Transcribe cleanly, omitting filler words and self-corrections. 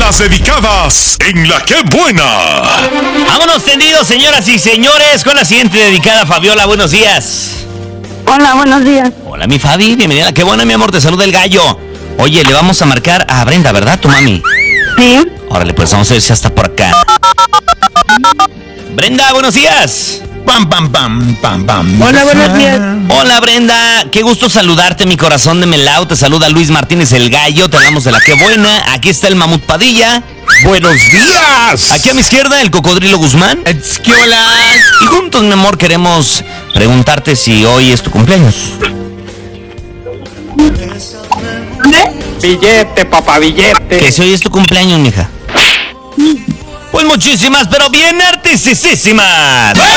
llamadas dedicadas en La Qué Buena. Vámonos tendidos, señoras y señores, con la siguiente dedicada. Fabiola, buenos días. Hola, buenos días. Hola, mi Fabi, bienvenida a La Qué Buena, mi amor, te saluda el gallo. Oye, le vamos a marcar a Brenda, ¿verdad, tu mami? Sí. Órale, pues vamos a ver si está por acá. Brenda, buenos días. Pam, pam, pam, pam, pam. Hola, buenos días. Hola, Brenda, qué gusto saludarte, mi corazón de Melao. Te saluda Luis Martínez el Gallo, te hablamos de La Qué Buena. Aquí está el Mamut Padilla. ¡Buenos días! Aquí a mi izquierda, el Cocodrilo Guzmán. ¡Esquiola! Y juntos, mi amor, queremos preguntarte si hoy es tu cumpleaños. Billete, papá, billete. Que si hoy es tu cumpleaños, mija. Pues muchísimas, pero bien artistísimas.